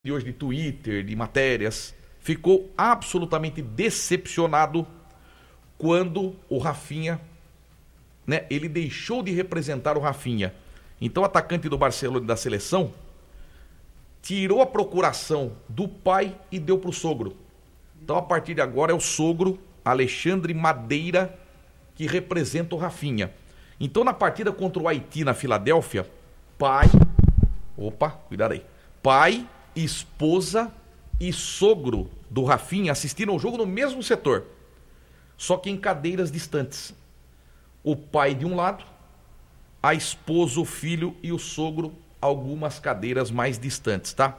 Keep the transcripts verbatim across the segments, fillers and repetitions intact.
de hoje de Twitter, de matérias, ficou absolutamente decepcionado quando o Rafinha, né, ele deixou de representar o Rafinha. Então o atacante do Barcelona da seleção tirou a procuração do pai e deu para o sogro. Então a partir de agora é o sogro Alexandre Madeira que representa o Rafinha. Então na partida contra o Haiti na Filadélfia, pai, opa, cuidado aí, pai, esposa e sogro do Rafinha assistiram ao jogo no mesmo setor, só que em cadeiras distantes. O pai de um lado, a esposa, o filho e o sogro algumas cadeiras mais distantes, tá?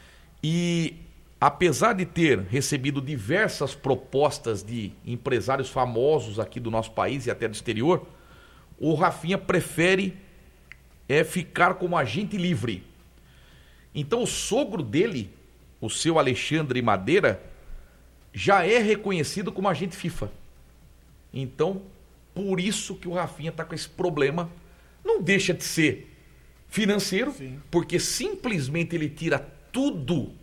E apesar de ter recebido diversas propostas de empresários famosos aqui do nosso país e até do exterior, o Rafinha prefere é, ficar como agente livre. Então o sogro dele, o seu Alexandre Madeira, já é reconhecido como agente FIFA. Então, por isso que o Rafinha está com esse problema. Não deixa de ser financeiro, sim, porque simplesmente ele tira tudo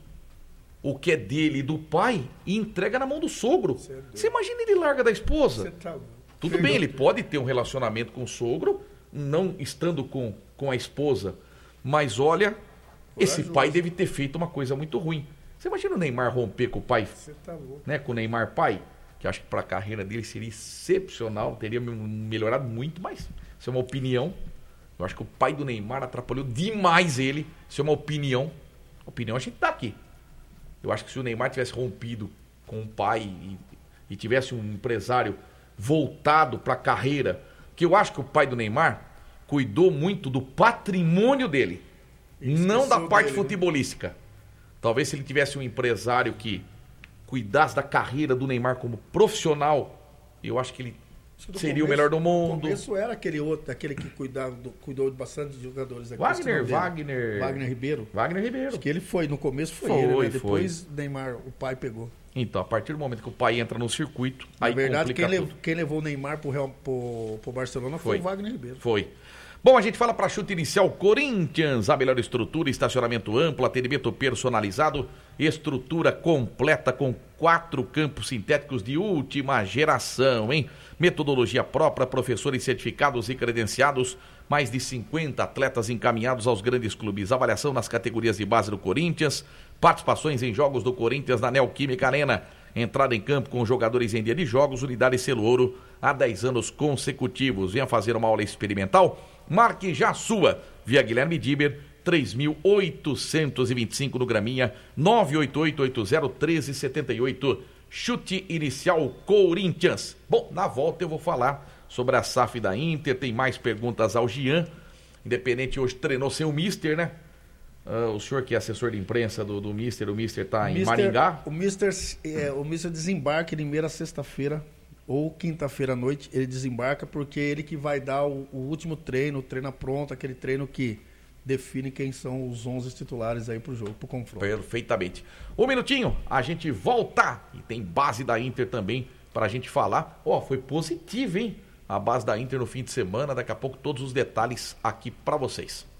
o que é dele e do pai e entrega na mão do sogro. Você, é Você imagina ele larga da esposa? Tá... Tudo Sim, bem, ele pode ter um relacionamento com o sogro, não estando com, com a esposa, mas olha... Esse pai deve ter feito uma coisa muito ruim. Você imagina o Neymar romper com o pai? Você tá louco. Né, com o Neymar pai? Que eu acho que para a carreira dele seria excepcional, teria melhorado muito, mas isso é uma opinião. Eu acho que o pai do Neymar atrapalhou demais ele. Isso é uma opinião. Opinião a gente tá aqui. Eu acho que se o Neymar tivesse rompido com o pai e, e tivesse um empresário voltado para a carreira, que eu acho que o pai do Neymar cuidou muito do patrimônio dele. Não da parte dele, futebolística. Né? Talvez se ele tivesse um empresário que cuidasse da carreira do Neymar como profissional, eu acho que ele seria começo, o melhor do mundo. No começo era aquele outro, aquele que cuidava do, cuidou de bastante jogadores aqui. Wagner, Wagner. Wagner Ribeiro. Wagner Ribeiro. Acho que ele foi, no começo foi, foi ele, né? Foi. Depois Neymar, o pai pegou. Então, a partir do momento que o pai entra no circuito, Na aí verdade, quem, tudo. lev, quem levou o Neymar pro, Real, pro, pro Barcelona foi, foi o Wagner Ribeiro. Foi. Bom, a gente fala para Chute Inicial Corinthians, a melhor estrutura, estacionamento amplo, atendimento personalizado, estrutura completa com quatro campos sintéticos de última geração, hein? Metodologia própria, professores certificados e credenciados, mais de cinquenta atletas encaminhados aos grandes clubes, avaliação nas categorias de base do Corinthians, participações em jogos do Corinthians na Neoquímica Arena, entrada em campo com jogadores em dia de jogos, unidade selo ouro há dez anos consecutivos. Venha fazer uma aula experimental. Marque já a sua, via Guilherme Diber, três mil oitocentos e vinte e cinco no Graminha, nove oito oito oito zero um três sete oito, Chute Inicial Corinthians. Bom, na volta eu vou falar sobre a S A F da Inter, tem mais perguntas ao Jean, Independente hoje treinou sem o Mister, né? Uh, o senhor que é assessor de imprensa do, do Mister, o Mister tá em Maringá. O Mister, é, o Mister desembarca em primeira sexta-feira, ou quinta-feira à noite, ele desembarca porque ele que vai dar o, o último treino, o treino pronto, aquele treino que define quem são os onze titulares aí pro jogo, pro confronto. Perfeitamente. Um minutinho, a gente volta e tem base da Inter também pra gente falar. Ó, oh, foi positivo, hein? A base da Inter no fim de semana, daqui a pouco todos os detalhes aqui pra vocês.